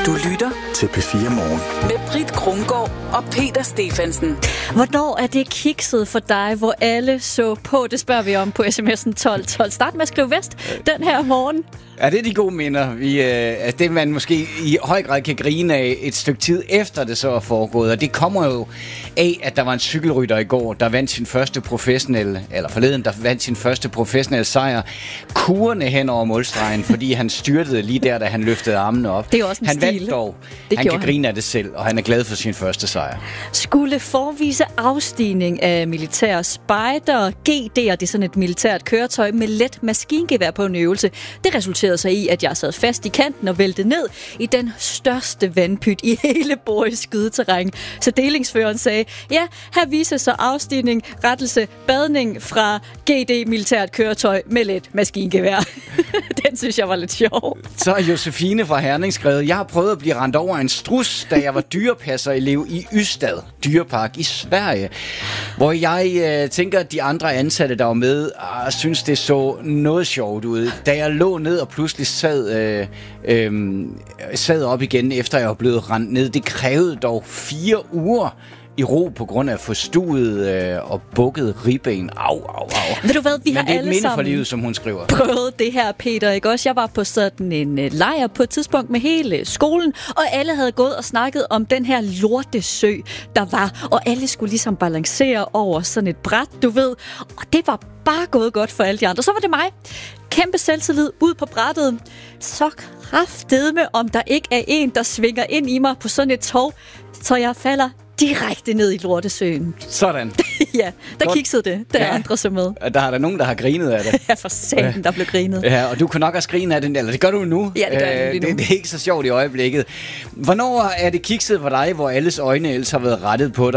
Du lytter til P4 Morgen med Britt Krumgaard og Peter Stefansen. Hvornår er det kikset for dig, hvor alle så på? Det spørger vi om på sms'en 1212. Start med at skrive vest den her morgen. Ja, det er de gode minder. Det man måske i høj grad kan grine af et stykke tid efter det så er foregået. Og det kommer jo af, at der var en cykelrytter i går, der vandt sin første professionelle sejr. Kurene hen over målstregen, fordi han styrtede lige der, da han løftede armene op. Det er også en han stil. vandt dog. Det han kan grine af det selv, og han er glad for sin første sejr. Skulle forvise afstigning af militære spejder. GD'er, det er sådan et militært køretøj med let maskingevær på en øvelse. Det resulterede så i, at jeg sad fast i kanten og væltede ned i den største vandpyt i hele Boris skydeterræn. Så delingsføreren sagde, ja, her viser sig afstigning, rettelse, badning fra GD militært køretøj med let maskingevær. Den synes jeg var lidt sjov. Så er Josefine fra Herning skrevet, jeg har prøvet at blive rendt over en strus, da jeg var dyrepasserelev i Ystad Dyrepark i Sverige. Hvor jeg tænker, at de andre ansatte, der var med, synes det så noget sjovt ud. Da jeg lå ned og pludselig sad op igen, efter jeg var blevet rendt ned. Det krævede dog 4 uger i ro på grund af forstuet og bukket ribben. Au. Ved du hvad, vi har Men det er et alle minde for sammen livet, som hun skriver. prøvet det her, Peter, ikke også? Jeg var på sådan en lejr på et tidspunkt med hele skolen, og alle havde gået og snakket om den her lortesø, der var, og alle skulle ligesom balancere over sådan et bræt, du ved, og det var bare gået godt for alle de andre. Så var det mig. Kæmpe selvtillid ud på brættet. Så kraftedme, om der ikke er en, der svinger ind i mig på sådan et tog, så jeg falder direkte ned i lortesøen. Sådan. Ja, der Godt. kiksede det. Der er andre så med. Der er der nogen, der har grinet af det. Ja, for satan, der blev grinet. Ja, og du kan nok også grine af den, eller det gør du nu. Ja, det gør jeg lige nu. Det er ikke så sjovt i øjeblikket. Hvornår er det kikset for dig, hvor alles øjne ellers har været rettet på dig?